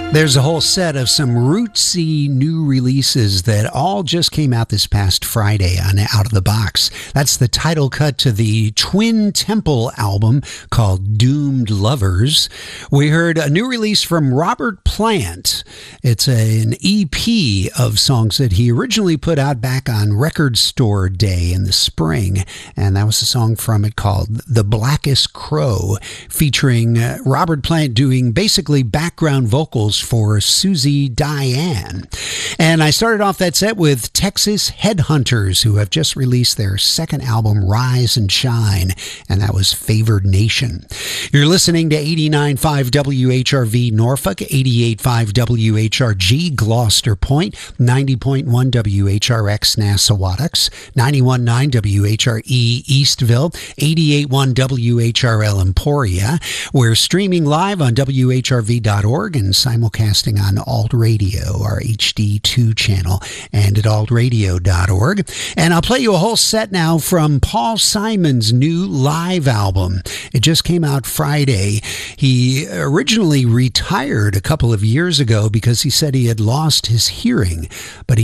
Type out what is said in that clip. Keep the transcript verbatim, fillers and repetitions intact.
There's a whole set of some rootsy new releases that all just came out this past Friday on Out of the Box. That's the title cut to the Twin Temple album called Doomed Lovers. We heard a new release from Robert Plant. It's a, an E P of songs that he originally put out back on Record Store Day in the spring, and that was a song from it called The Blackest Crow, featuring uh, Robert Plant doing basically background vocals for Susie Diane. And I started off that set with Texas Headhunters, who have just released their second album, Rise and Shine, and that was Favored Nation. You're listening to eighty-nine point five W H R V Norfolk, eighty-eight point five W H R G Gloucester Point, ninety point one W H R X Nassawadox, ninety-one point nine W H R E Eastville, eighty-eight point one W H R L Emporia. We're streaming live on W H R V dot org and simulcasting on Alt Radio, our H D two channel, and at alt radio dot org. And I'll play you a whole set now from Paul Simon's new live album. It just came out Friday. He originally retired a couple of years ago because he said he had lost his hearing, but he